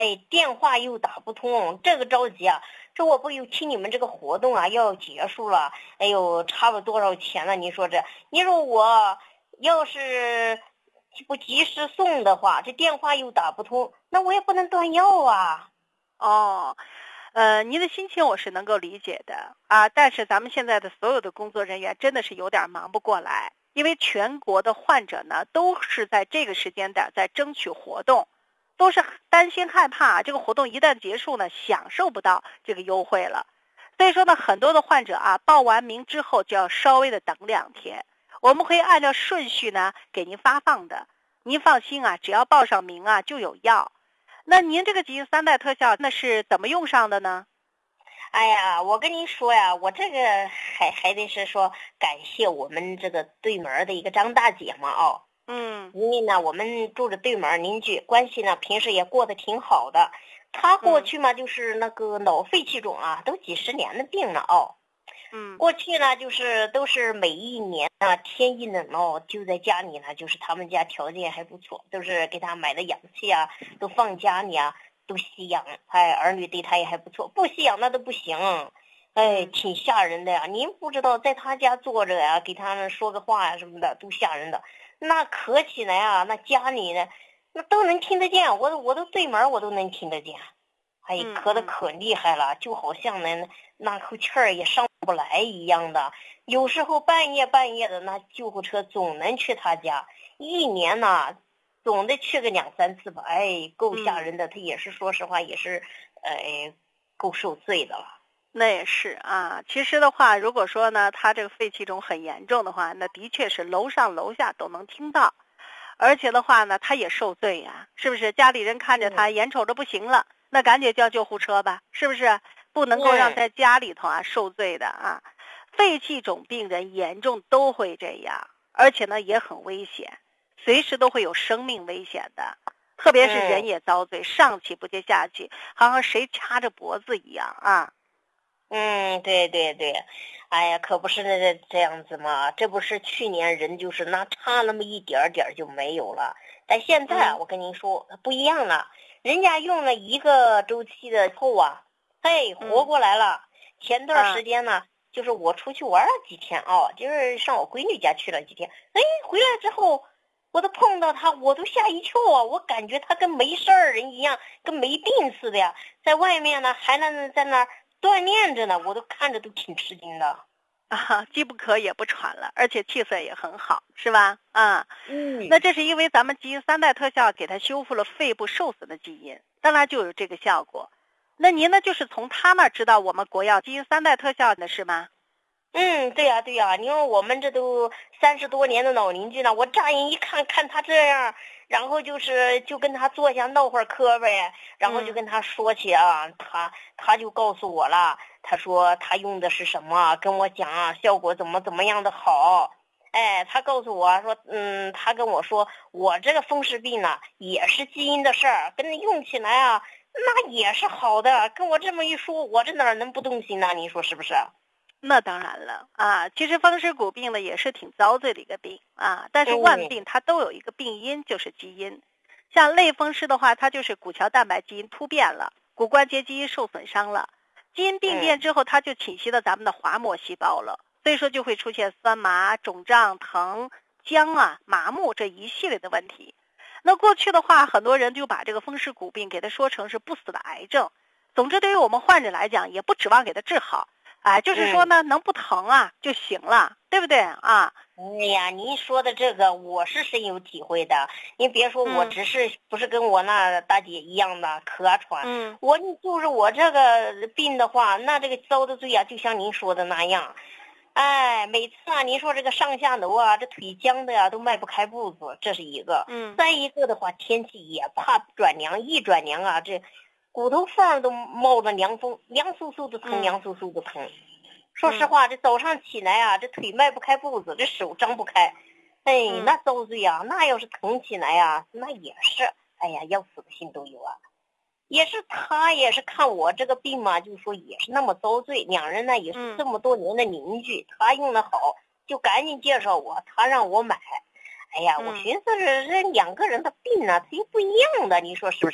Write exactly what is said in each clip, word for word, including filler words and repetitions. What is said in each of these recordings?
哎，电话又打不通，这个着急啊！这我不有听你们这个活动啊要结束了，哎呦，差了多少钱了？你说这，你说我要是不及时送的话，这电话又打不通，那我也不能断药啊。 哦，呃，您的心情我是能够理解的啊，但是咱们现在的所有的工作人员真的是有点忙不过来，因为全国的患者呢都是在这个时间点在争取活动，都是担心害怕这个活动一旦结束呢，享受不到这个优惠了。所以说呢，很多的患者啊，报完名之后就要稍微的等两天，我们会按照顺序呢给您发放的。您放心啊，只要报上名啊就有药。那您这个基因三代特效那是怎么用上的呢？ 哎呀，我跟您说呀，我这个还还得是说感谢我们这个对门的一个张大姐嘛，哦。 嗯， 因为呢，我们住着对门邻居，关系呢平时也过得挺好的。他过去嘛，就是那个脑肺气肿啊，都几十年的病了哦。 嗯， 过去呢，就是都是每一年啊，天一冷哦，就在家里呢，就是他们家条件还不错，都是给他买的氧气啊，都放家里啊，都吸氧，哎，儿女对他也还不错，不吸氧那都不行，哎，挺吓人的呀。您不知道，在他家坐着呀，给他们说个话呀什么的，都吓人的。那咳起来啊，那家里呢，那都能听得见，我我都对门我都能听得见。哎，咳得可厉害了，就好像呢那口气儿也上不来一样的。有时候半夜半夜的，那救护车总能去他家，一年呢总得去个两三次吧。哎，够吓人的。他也是说实话，也是呃够受罪的了。 那也是啊。其实的话，如果说呢，他这个肺气肿很严重的话，那的确是楼上楼下都能听到，而且的话呢，他也受罪呀，是不是？家里人看着他，眼瞅着不行了，那赶紧叫救护车吧，是不是？不能够让在家里头啊受罪的啊。肺气肿病人严重都会这样，而且呢也很危险，随时都会有生命危险的。特别是人也遭罪，上气不接下气，好像谁掐着脖子一样啊。 嗯，对对对，哎呀，可不是那这样子嘛，这不是去年人就是那差那么一点点就没有了，但现在啊，我跟您说不一样了，人家用了一个周期的后啊，嘿，活过来了。前段时间呢，就是我出去玩了几天啊，就是上我闺女家去了几天，哎，回来之后。我都碰到他，我都吓一跳啊！我感觉他跟没事儿人一样，跟没病似的呀，在外面呢还能在那儿锻炼着呢，我都看着都挺吃惊的。 啊，既不咳也不喘了，而且气色也很好，是吧？啊， 嗯， 那这是因为咱们基因三代特效给他修复了肺部受损的基因，当然就有这个效果。那您呢，就是从他那儿知道我们国药基因三代特效的是吗？ 嗯，对呀对呀，因为我们这都三十多年的老邻居了，我乍眼一看看他这样，然后就是就跟他坐下闹会儿嗑呗，然后就跟他说起啊，嗯、他他就告诉我了，他说他用的是什么，跟我讲啊，效果怎么怎么样的好。哎，他告诉我说，嗯，他跟我说，我这个风湿病呢也是基因的事儿，跟着用起来啊，那也是好的。跟我这么一说，我这哪能不动心呢？您说是不是？ 那当然了啊，其实风湿骨病呢也是挺遭罪的一个病啊，但是万病它都有一个病因，就是基因。像类风湿的话，它就是骨桥蛋白基因突变了，骨关节基因受损伤了，基因病变之后，它就侵袭了咱们的滑膜细胞了，所以说就会出现酸麻、肿胀、疼、僵啊、麻木这一系列的问题。那过去的话，很多人就把这个风湿骨病给它说成是不死的癌症。总之，对于我们患者来讲，也不指望给它治好。哎，就是说呢，嗯、能不疼啊就行了，对不对啊？ 哎呀，您说的这个我是深有体会的。您别说，我只是、嗯、不是跟我那大姐一样的咳啊喘，嗯，我就是我这个病的话，那这个遭的罪啊，就像您说的那样。哎，每次啊，您说这个上下楼啊，这腿僵的呀、啊，都迈不开步子，这是一个。嗯，再一个的话，天气也怕转凉，一转凉啊，这骨头缝都冒着凉风，凉飕飕的疼，凉飕飕的疼。嗯，说实话，这早上起来啊，这腿迈不开步子，这手张不开，哎，那遭罪啊！那要是疼起来呀、啊，那也是，哎呀，要死的心都有啊。也是他也是看我这个病嘛，就说也是那么遭罪。两人呢也是这么多年的邻居，他用的好，就赶紧介绍我，他让我买。哎呀，我寻思是这两个人的病呢，他又不一样的，你说是不是？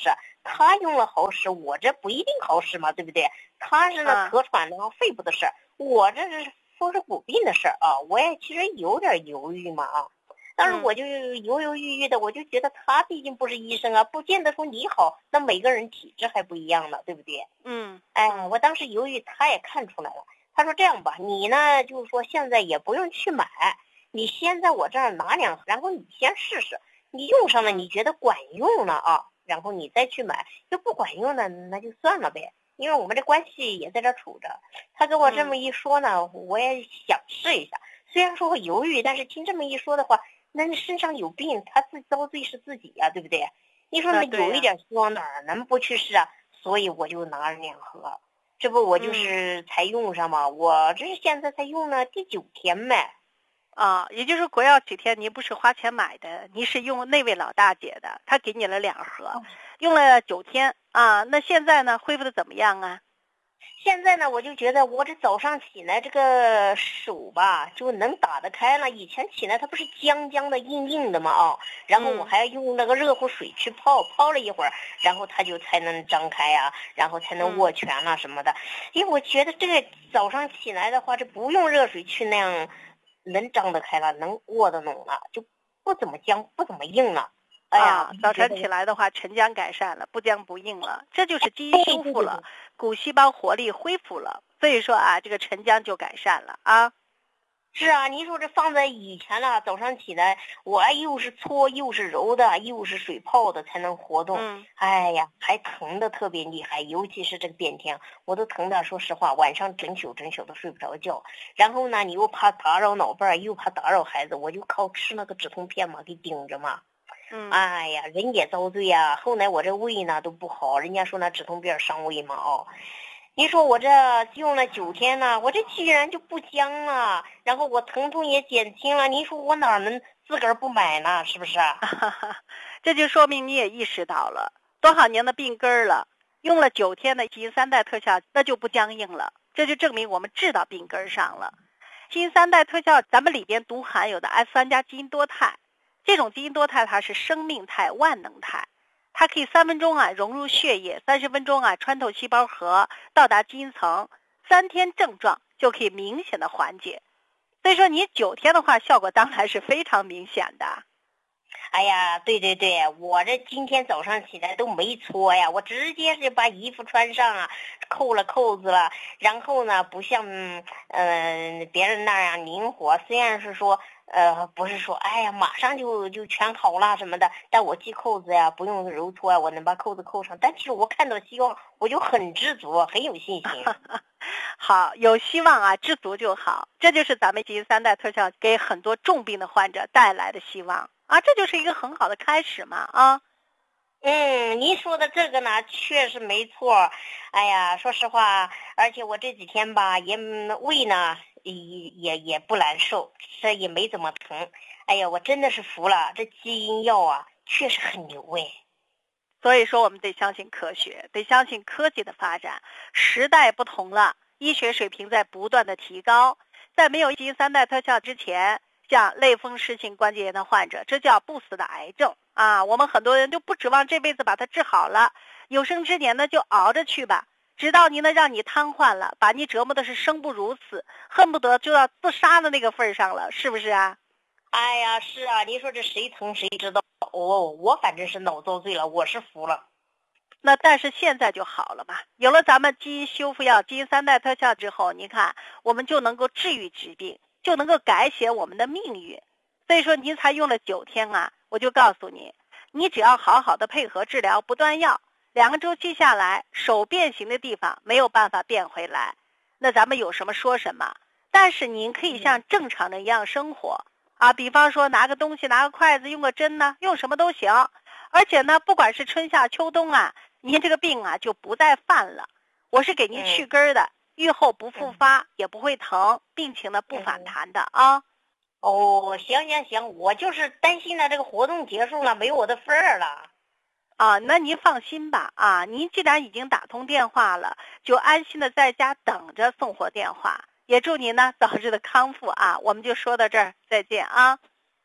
他用了好使，我这不一定好使嘛，对不对？他是那咳喘的肺部的事儿，我这是风湿骨病的事儿啊，我也其实有点犹豫嘛啊。但是我就犹犹豫豫的，我就觉得他毕竟不是医生啊，不见得说你好，那每个人体质还不一样呢，对不对？ 嗯， 哎，我当时犹豫，他也看出来了。他说这样吧，你呢就是说现在也不用去买，你先在我这儿拿两盒，然后你先试试，你用上了你觉得管用了啊，然后你再去买，就不管用了那就算了呗，因为我们这关系也在这处着。他跟我这么一说呢，我也想试一下，虽然说我犹豫，但是听这么一说的话，那你身上有病，他自遭罪是自己呀、啊，对不对？你说那有一点希望哪儿能不去试啊？所以我就拿了两盒，这不我就是才用上嘛，嗯、我这是现在才用了第九天呗。 啊，也就是国药几天，您不是花钱买的，您是用那位老大姐的，她给你了两盒，哦、用了九天啊。那现在呢，恢复的怎么样啊？ 现在呢，我就觉得我这早上起来这个手吧就能打得开了，以前起来它不是僵僵的硬硬的嘛啊，然后我还要用那个热乎水去泡，泡了一会儿，然后它就才能张开啊，然后才能握拳了什么的。因为我觉得这个早上起来的话，这不用热水去那样能张得开了，能握得拢了，就不怎么僵，不怎么硬了。哎呀， 啊，早晨起来的话，沉僵改善了，不僵不硬了，这就是基因修复了，骨细胞活力恢复了，所以说啊，这个沉僵就改善了啊。 是啊，你说这放在以前了，早上起来我又是搓又是揉的，又是水泡的才能活动。 嗯， 哎呀，还疼的特别厉害，尤其是这个变天，我都疼的，说实话，晚上整宿整宿都睡不着觉。然后呢，你又怕打扰老伴儿，又怕打扰孩子，我就靠吃那个止痛片嘛，给顶着嘛。 嗯， 哎呀，人也遭罪呀。后来我这胃呢都不好，人家说那止痛片伤胃嘛哦。你说我这用了九天了，我这居然就不僵了，然后我疼痛也减轻了，您说我哪能自个儿不买呢？是不是啊？ 这就说明你也意识到了多少年的病根了，用了九天的基因三代特效，那就不僵硬了，这就证明我们治到病根上了。基因三代特效，咱们里边独含有的 S 三 加基因多肽，这种基因多肽它是生命肽、万能肽。它可以三分钟啊融入血液，三十分钟啊穿透细胞核，到达基因层，三天症状就可以明显的缓解。所以说你九天的话，效果当然是非常明显的。 哎呀，对对对，我这今天早上起来都没搓呀，我直接是把衣服穿上啊，扣了扣子了，然后呢，不像嗯、呃、别人那样灵活，虽然是说呃不是说哎呀马上就就全好了什么的，但我系扣子呀不用揉搓啊，我能把扣子扣上，但其实我看到希望，我就很知足，很有信心。 好，有希望啊，知足就好，这就是咱们基因三代特效给很多重病的患者带来的希望啊，这就是一个很好的开始嘛啊。 嗯，您说的这个呢，确实没错。哎呀，说实话，而且我这几天吧，也胃呢也也也不难受，这也没怎么疼。哎呀，我真的是服了，这基因药啊，确实很牛哎。 所以说，我们得相信科学，得相信科技的发展。时代不同了，医学水平在不断的提高。在没有基因三代特效之前，像类风湿性关节炎的患者，这叫不死的癌症啊！我们很多人就不指望这辈子把它治好了，有生之年呢就熬着去吧，直到您呢让你瘫痪了，把你折磨的是生不如死，恨不得就要自杀的那个份上了，是不是啊？ 哎呀，是啊，您说这谁疼谁知道哦，我反正是脑遭罪了，我是服了。 那但是现在就好了嘛，有了咱们基因修复药、基因三代特效之后，你看我们就能够治愈疾病，就能够改写我们的命运。所以说您才用了九天啊，我就告诉你，你只要好好的配合治疗，不断药，两个周期下来，手变形的地方没有办法变回来，那咱们有什么说什么。但是您可以像正常人一样生活啊，比方说拿个东西，拿个筷子，用个针呢，用什么都行。而且呢，不管是春夏秋冬啊，您这个病啊就不再犯了。我是给您去根的，愈后不复发，也不会疼，病情呢不反弹的啊。 哦，行行行，我就是担心了这个活动结束了，没有我的份儿了。 啊，那您放心吧啊，您既然已经打通电话了，就安心的在家等着送货电话。也祝您呢早日的康复啊，我们就说到这儿，再见啊。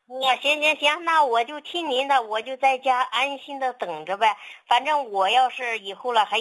那行行行，那我就听您的，我就在家安心的等着呗。反正我要是以后了还。